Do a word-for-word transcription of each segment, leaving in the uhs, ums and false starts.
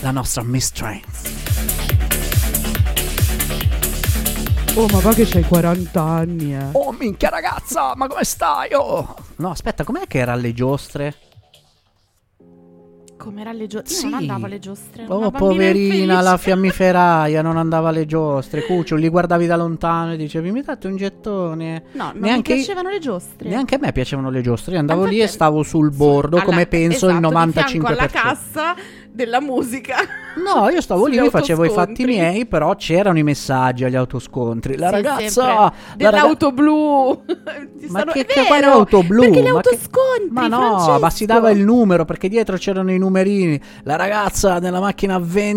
la nostra Miss Strength. Oh, ma va che c'hai quaranta anni, eh. Oh, minchia ragazza, ma come stai? Oh. No, aspetta, com'è che era alle giostre? Com'era alle giostre? Io Sì. non andavo alle giostre. Oh, una bambina poverina, infelice. la fiammiferaia non andava alle giostre. Cuccio, li guardavi da lontano e dicevi, mi date un gettone? No, non Neanche- mi piacevano le giostre. Neanche a me piacevano le giostre. Io andavo Ma lì e infatti- stavo sul bordo, Alla- come penso il esatto, novantacinque di per fianco cento. alla cassa della musica. No, io stavo lì, Sugli mi facevo i fatti autoscontri. miei, però c'erano i messaggi agli autoscontri. La Sì, ragazza, sempre. la dell'auto blu. Ci Ma stanno- che, è che vero, quale auto blu? Perché le Ma che- autoscontri, Ma no, Francesco. ma si dava il numero perché dietro c'erano i numerini. La ragazza nella macchina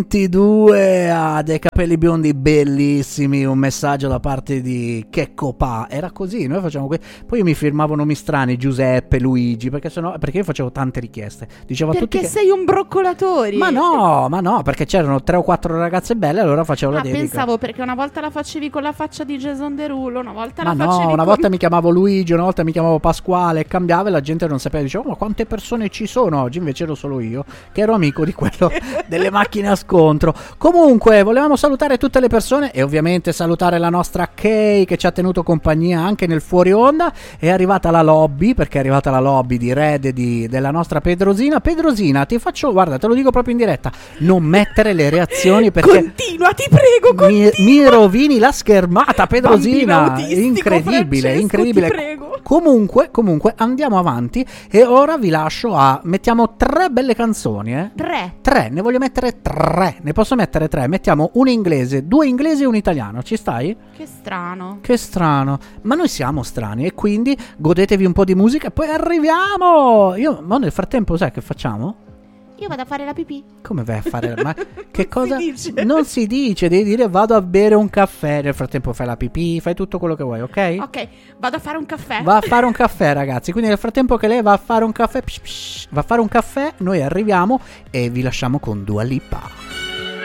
ventidue ha dei capelli biondi bellissimi. Un messaggio da parte di Checco Pa. Era così, noi facciamo que- Poi mi firmavo nomi strani, Giuseppe, Luigi, perché sennò perché io facevo tante richieste. Dicevo a tutti Perché che sei un broccolatori. Ma no, ma no, perché c'erano tre o quattro ragazze belle, allora facevo la Ah, dedica. pensavo perché una volta la facevi con la faccia di Jason Derulo, una volta Ma la facevi no, una con... volta mi chiamavo Luigi, una volta mi chiamavo Pasquale, cambiava e la gente non sapeva, dicevo, "Oh, ma quante persone ci sono oggi?" Invece ero solo io, che ero amico di quello delle macchine a scontro. Comunque, volevamo salutare tutte le persone e ovviamente salutare la nostra Kay che ci ha tenuto compagnia anche nel fuori onda. È arrivata la lobby, perché è arrivata la lobby di Red e di, della nostra Pedrosina. Pedrosina, ti faccio, guarda, te lo dico proprio in diretta, non mettere le reazioni perché... Continua, ti prego, Mi, continua. mi rovini la schermata, Pedrosina. Bambino autistico, Incredibile, Francesco, incredibile. ti prego. Comunque, comunque, andiamo avanti. E ora vi lascio a. Mettiamo tre belle canzoni, eh? Tre. Tre, ne voglio mettere tre. Ne posso mettere tre. Mettiamo un inglese, due inglesi e un italiano. Ci stai? Che strano. Che strano. Ma noi siamo strani. E quindi godetevi un po' di musica e poi arriviamo. Io, ma nel frattempo, sai che facciamo? Io vado a fare la pipì. Come vai a fare? Ma che Non cosa? si dice. Non si dice, devi dire vado a bere un caffè. Nel frattempo fai la pipì, fai tutto quello che vuoi, ok? Ok, vado a fare un caffè. Va a fare un caffè, ragazzi. Quindi nel frattempo che lei va a fare un caffè, psh, psh, va a fare un caffè, noi arriviamo e vi lasciamo con Dua Lipa.